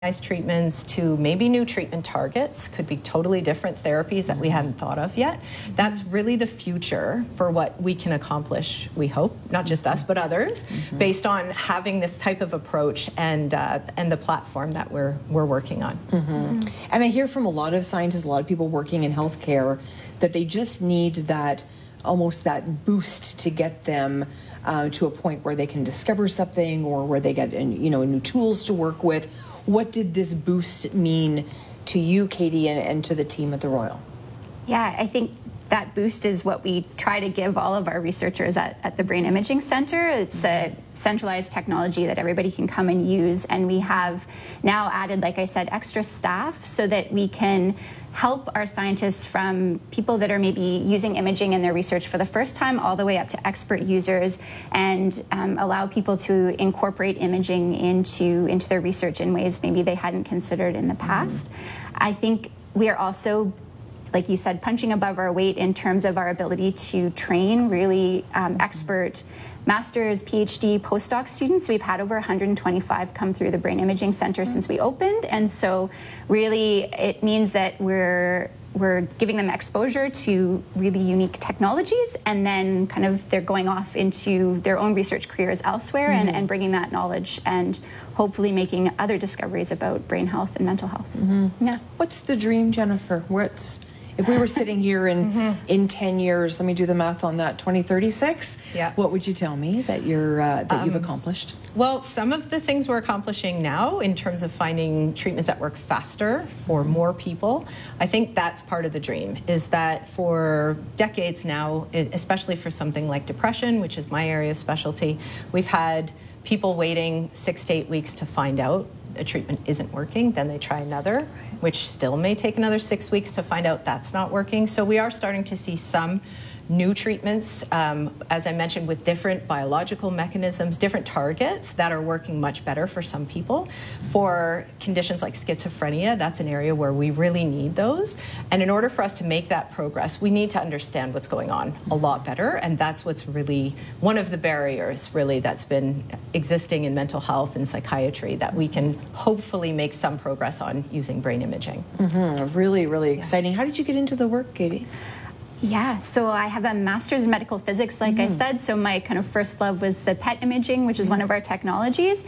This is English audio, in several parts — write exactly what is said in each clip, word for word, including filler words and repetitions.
treatments to maybe new treatment targets, could be totally different therapies that we hadn't thought of yet. That's really the future for what we can accomplish, we hope, not just us, but others, mm-hmm. based on having this type of approach and uh, and the platform that we're, we're working on. Mm-hmm. Mm-hmm. And I hear from a lot of scientists, a lot of people working in healthcare, that they just need that almost that boost to get them uh, to a point where they can discover something or where they get you know new tools to work with. What did this boost mean to you, Katie, and, and to the team at the Royal? Yeah, I think that boost is what we try to give all of our researchers at, at the Brain Imaging Center. It's a centralized technology that everybody can come and use, and we have now added, like I said, extra staff so that we can help our scientists from people that are maybe using imaging in their research for the first time all the way up to expert users, and um, allow people to incorporate imaging into, into their research in ways maybe they hadn't considered in the past. Mm-hmm. I think we are also, like you said, punching above our weight in terms of our ability to train really um, expert master's, PhD, postdoc students. We've had over one hundred twenty-five come through the Brain Imaging Center since we opened, and so really it means that we're we're giving them exposure to really unique technologies, and then kind of they're going off into their own research careers elsewhere, mm-hmm. and, and bringing that knowledge and hopefully making other discoveries about brain health and mental health. Mm-hmm. Yeah. What's the dream, Jennifer? What's If we were sitting here in mm-hmm. in ten years, let me do the math on that, twenty thirty-six, yeah. what would you tell me that you're uh, that um, you've accomplished? Well, some of the things we're accomplishing now in terms of finding treatments that work faster for more people, I think that's part of the dream, is that for decades now, especially for something like depression, which is my area of specialty, we've had people waiting six to eight weeks to find out a treatment isn't working, then they try another, which still may take another six weeks to find out that's not working. So we are starting to see some new treatments, um, as I mentioned, with different biological mechanisms, different targets that are working much better for some people. For conditions like schizophrenia, that's an area where we really need those. And in order for us to make that progress, we need to understand what's going on a lot better. And that's what's really one of the barriers, really, that's been existing in mental health and psychiatry that we can hopefully make some progress on using brain imaging. Mm-hmm. Really, really exciting. Yeah. How did you get into the work, Katie? Yeah, so I have a master's in medical physics, like mm-hmm. I said, so my kind of first love was the P E T imaging, which is one of our technologies.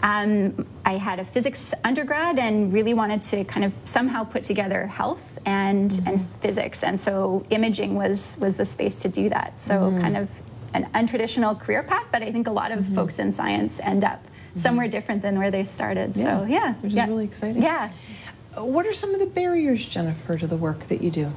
Um, I had a physics undergrad and really wanted to kind of somehow put together health and, mm-hmm. and physics, and so imaging was, was the space to do that. So mm-hmm. kind of an untraditional career path, but I think a lot of mm-hmm. folks in science end up mm-hmm. somewhere different than where they started. Yeah, so yeah. Which yeah. is really exciting. Yeah. What are some of the barriers, Jennifer, to the work that you do?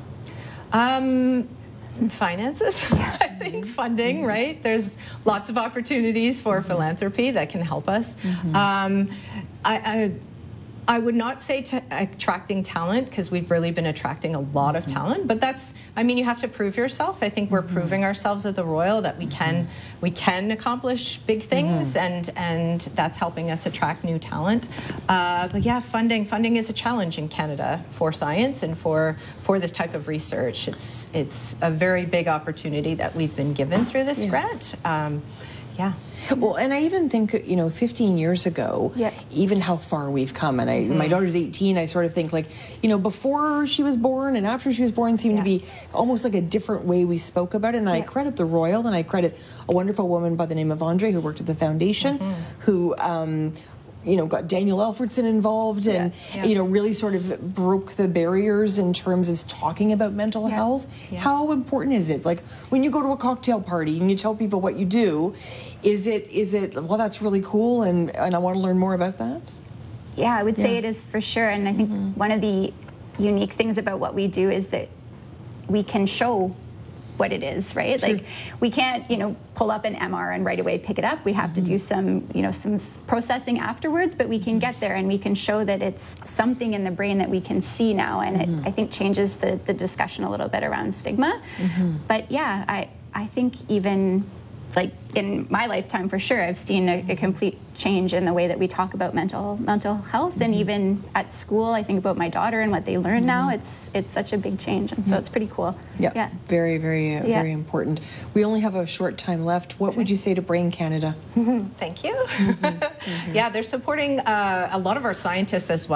Um, finances, I think, funding, right? There's lots of opportunities for mm-hmm. philanthropy that can help us. Mm-hmm. um, I, I I would not say to attracting talent, because we've really been attracting a lot of talent, but that's, I mean, you have to prove yourself. I think we're mm-hmm. proving ourselves at the Royal that we mm-hmm. can we can accomplish big things, mm-hmm. and and that's helping us attract new talent. Uh, but yeah, funding funding is a challenge in Canada for science and for for this type of research. It's it's a very big opportunity that we've been given through this yeah. grant. Um, Yeah. Well, and I even think, you know, fifteen years ago, yeah. even how far we've come. And I, mm-hmm. my daughter's eighteen, I sort of think like, you know, before she was born and after she was born seemed yeah. to be almost like a different way we spoke about it. And yeah. I credit the Royal, and I credit a wonderful woman by the name of Andre who worked at the foundation, mm-hmm. who, um, you know, got Daniel Alfredson involved and, yeah. Yeah. you know, really sort of broke the barriers in terms of talking about mental yeah. health. Yeah. How important is it? Like, when you go to a cocktail party and you tell people what you do, is it, is it, well, that's really cool and, and I want to learn more about that? Yeah, I would yeah. say it is for sure. And I think mm-hmm. one of the unique things about what we do is that we can show what it is, right? Sure. Like, we can't, you know, pull up an M R and right away pick it up. We have mm-hmm. to do some, you know, some processing afterwards, but we can get there and we can show that it's something in the brain that we can see now. And mm-hmm. it, I think, changes the, the discussion a little bit around stigma. Mm-hmm. But yeah, I, I think even like in my lifetime, for sure, I've seen a, a complete change in the way that we talk about mental mental health, mm-hmm. and even at school. I think about my daughter and what they learn mm-hmm. now. It's it's such a big change, and so it's pretty cool. Yep. Yeah, very very uh, yeah. very important. We only have a short time left. What okay. would you say to Brain Canada? Mm-hmm. Thank you. Mm-hmm. Mm-hmm. Yeah, they're supporting uh, a lot of our scientists as well.